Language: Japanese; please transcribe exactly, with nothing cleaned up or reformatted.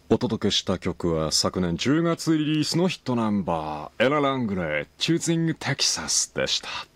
お届けした曲は昨年じゅうがつリリースのヒットナンバーエラ・ラングレー Choosing Texas でした。